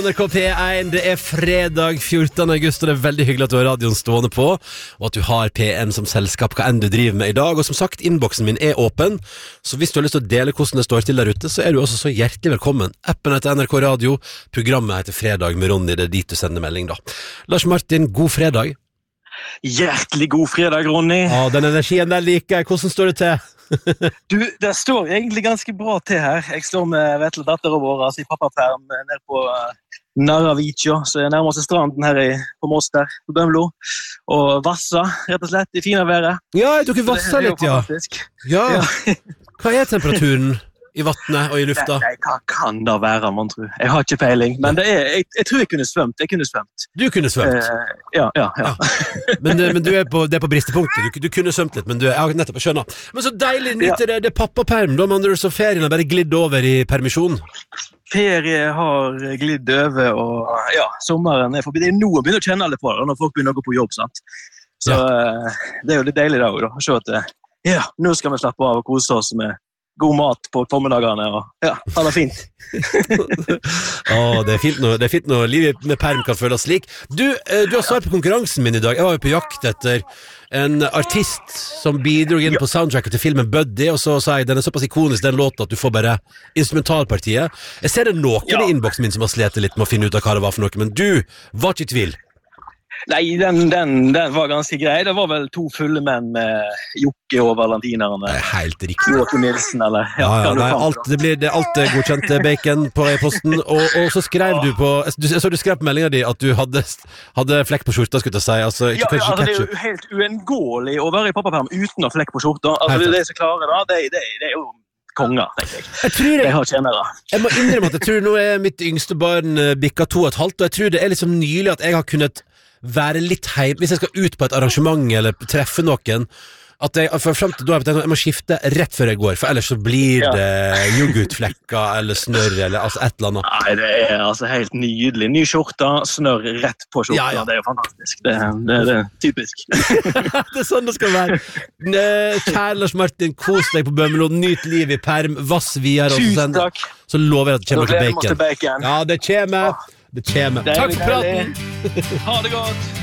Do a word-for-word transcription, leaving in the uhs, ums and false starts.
N R K P én, det er fredag fjortende august, og det er veldig hyggelig at du har radioen stående på, og at du har P én som selskap, hva enn du driver med i dag. Og som sagt, innboksen min er åpen, så hvis du har lyst til å dele hvordan det står til der ute, så er du også så hjertelig velkommen. Appen heter N R K Radio, programmet heter Fredag med Ronny, det er dit du sender melding da. Lars Martin, god fredag. Hjertelig god fredag, Ronny. Ja, den energien der liker jeg. Hvordan står det til? Du, det står egentlig ganske bra til her. Jeg står med Vetle datteren vår altså i pappaperm nede på Narravicio, så jeg nærmer oss stranden her i, på Moster, på Bømlo, og vassa, rett og slett, i fine været. Ja, jeg tok vassa litt, ja. Ja. Ja. Hva er temperaturen i vattnet og i lufta? Nei, hva kan det være, man tror? Jeg har ikke peiling, men det er, jeg, jeg tror jeg kunne svømt, jeg kunne svømt. Du kunne svømt? Eh, ja, ja, ja. ja. Men, men du er på, det er på bristepunktet, du, du kunne svømt litt, men du er ja, nettopp, jeg skjønner. Men så deilig nytt, ja. det, det er pappaperm, da, men så ferien har bare glidd over i permisjon. Ferie har glidd over, og ja, sommeren er forbi. Det er noe å begynne å kjenne alle på det, når folk begynner å gå på jobb, sant? Så ja. Det er jo litt deilig da, da, å se at ja, nå skal vi slappe av og kose oss med god mat på formiddagene, og ja, det er fint. Åh, det er fint når, det er fint når livet med perm kan føles slik. Du, du har svart på konkurransen min i dag. Jeg var jo på jakt etter en artist som bidrog inn på soundtracket til filmen Buddy, og så sa jeg, den er såpass ikonisk, den låten, at du får bare instrumentalpartiet. Jeg ser det noen ja. i innboksen min som har slet litt med å finne ut av hva det var for noe, men du var ikke i tvil. Nei, den, den, den var ganske grei. Det var vel to fulle menn med Jokke og Valentinerne. Det er helt riktig. Joakim Nilsen, eller... Ja, ja, ja, nei, alt, det blir det, alt er godkjent bacon på e-posten, og, og så skrev du på... Du, så du skrev på meldingen din at du hadde, hadde flekk på skjorta, skulle jeg si. Altså, ikke, ja, ja, altså, det er jo helt uengåelig å være i pappaperm uten å flekk på skjorta. Altså, det er det som klarer da, det, det, det er jo... konger, tenker jeg. Jeg tror jeg, jeg har tjenere. Jeg må innrømme at jeg tror nå er mitt yngste barn bikka to og et halvt, og jeg tror det er liksom nylig at jeg har kunnet være litt heim, hvis jeg skal ut på et arrangement eller treffe noen, at jeg, for frem til da jeg, jeg må skifte rett før jeg går, for ellers så blir ja. det yoghurtflekker eller snørr eller altså et eller annet. Nei, det er altså helt nydelig. Ny skjorta, snørr rett på skjorta, ja, ja. Det er jo fantastisk. Det, det, det er typisk. Det er sånn det skal være. Kjære Lars Martin, kos deg på Bømlo, nyt liv i perm, vass videre. Tusen takk. Så lover jeg at det kommer noe bacon. bacon. Ja, det kommer. Det kommer. Takk for praten. Ha det godt.